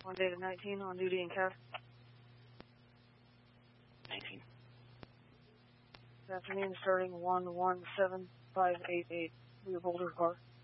On data 19, on duty in CAD. 19. Good afternoon, starting 117588. We have older car.